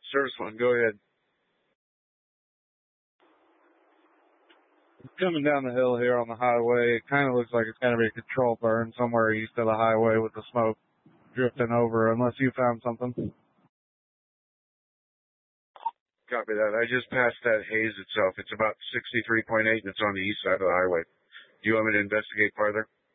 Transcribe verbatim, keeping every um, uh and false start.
Service one, go ahead. Coming down the hill here on the highway, it kind of looks like it's going to be a control burn somewhere east of the highway with the smoke drifting over, unless you found something. Copy that. I just passed that haze itself. It's about sixty-three point eight and it's on the east side of the highway. Do you want me to investigate further?